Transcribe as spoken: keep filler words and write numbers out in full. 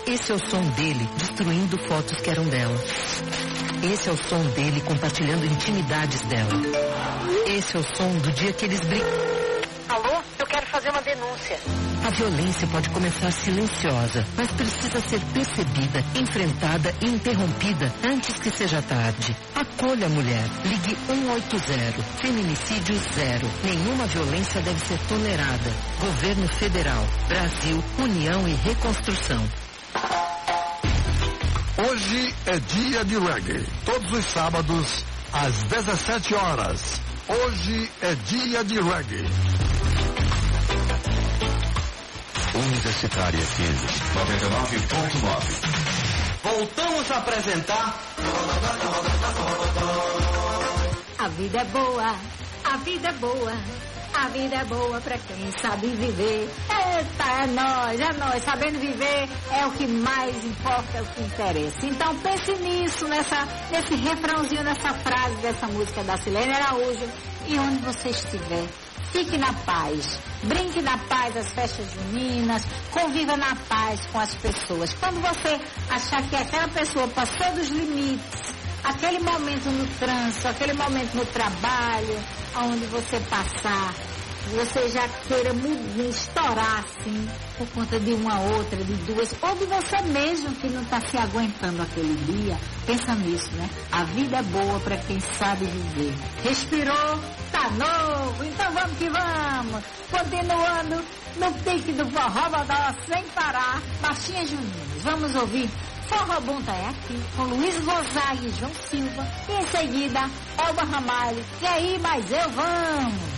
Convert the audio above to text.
Esse é o som dele destruindo fotos que eram dela. Esse é o som dele compartilhando intimidades dela. Esse é o som do dia que eles brigam. Alô? Eu quero fazer uma denúncia. A violência pode começar silenciosa, mas precisa ser percebida, enfrentada e interrompida antes que seja tarde. Acolha a mulher. Ligue um oito zero. Feminicídio zero. Nenhuma violência deve ser tolerada. Governo Federal. Brasil, União e Reconstrução. Hoje é dia de reggae. Todos os sábados, às dezessete horas. Hoje é dia de reggae. Universitária F M noventa e nove ponto nove. Voltamos a apresentar. A vida é boa, a vida é boa, a vida é boa pra quem sabe viver. Eita, é nós, é nós. Sabendo viver é o que mais importa, é o que interessa. Então pense nisso, nessa, nesse refrãozinho, nessa frase dessa música da Silene Araújo. E onde você estiver, fique na paz, brinque na paz as festas juninas, conviva na paz com as pessoas. Quando você achar que aquela pessoa passou dos limites, aquele momento no trânsito, aquele momento no trabalho, onde você passar, você já queira estourar assim, por conta de uma outra, de duas, ou de você mesmo que não está se aguentando aquele dia, pensa nisso, né? A vida é boa para quem sabe viver. Respirou, tá novo, então vamos que vamos. Continuando no pique do forró bodó, sem parar, Marchinhas Juninas. Vamos ouvir Forró Bom Tá É Aqui, com Luiz Gonzaga e João Silva. E em seguida, Elba Ramalho. E aí, mas eu vamos.